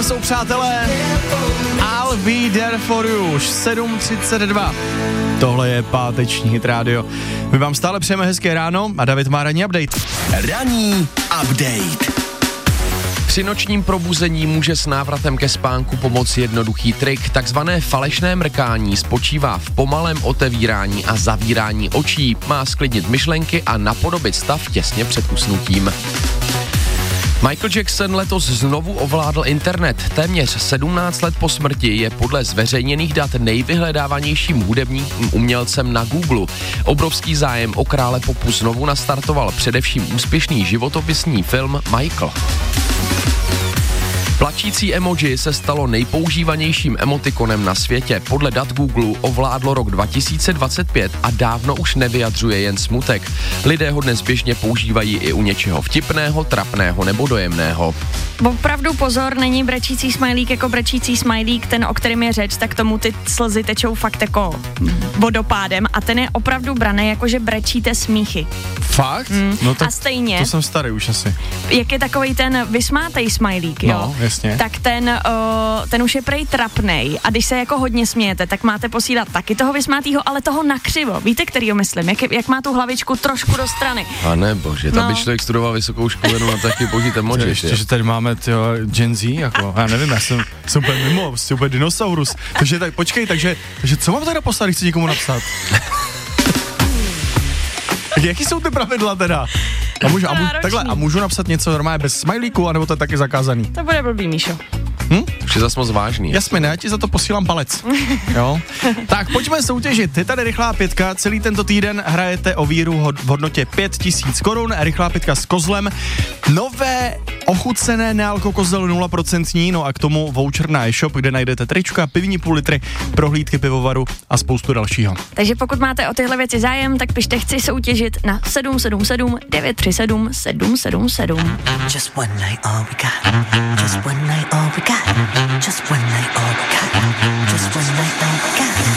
Tam jsou přátelé. I'll be there for you. 7:32. Tohle je páteční Hit Radio. My vám stále přejeme hezké ráno a David má ranní update. Ranní update. Při nočním probuzení může s návratem ke spánku pomoci jednoduchý trik. Takzvané falešné mrkání spočívá v pomalém otevírání a zavírání očí. Má sklidnit myšlenky a napodobit stav těsně před usnutím. Michael Jackson letos znovu ovládl internet. Téměř 17 let po smrti je podle zveřejněných dat nejvyhledávanějším hudebním umělcem na Google. Obrovský zájem o krále popu znovu nastartoval především úspěšný životopisný film Michael. Plačící emoji se stalo nejpoužívanějším emotikonem na světě. Podle dat Google ovládlo rok 2025 a dávno už nevyjadřuje jen smutek. Lidé ho dnes běžně používají i u něčeho vtipného, trapného nebo dojemného. Opravdu pozor, není brečící smajlík jako brečící smajlík, ten, o kterém je řeč, tak tomu ty slzy tečou fakt jako vodopádem a ten je opravdu braný jako, že brečíte smíchy. Fakt? No tak a stejně, to jsem starý už asi. jak je takovej ten vysmátej smajlík, jo? No, jasně. Tak ten už je prej trapnej a když se jako hodně smějete, tak máte posílat taky toho vysmátýho, ale toho nakřivo. Víte, kterýho myslím? Jak má tu hlavičku trošku do strany. A ne bože, tam by člověk studoval vysokou školu jenom na taky použít emoji. Ještě, že tady máme Gen Z, jako, já nevím, já jsem úplně mimo, úplně dinosaurus. Takže tak, počkej, takže co mám teda poslat, když chci někomu napsat? Jaký jsou ty pravidla teda? A můžu napsat něco normálně bez smajlíku, anebo to je taky zakázaný? To bude blbý, Míšo. Už je zas moc vážný. Jasně, já ti za to posílám palec. Jo? Tak pojďme soutěžit. Je tady rychlá pětka. Celý tento týden hrajete o víru v hodnotě 5000 korun. Rychlá pětka s kozlem. Nové ochucené nealkokozel 0%. No a k tomu voucher na e-shop, kde najdete trička, pivní půl litry, prohlídky pivovaru a spoustu dalšího. Takže pokud máte o tyhle věci zájem, tak pište chci soutěžit na 777 937 777. Just one night all we got. Just one night all we got. Just one night all we got. Just one night all we got.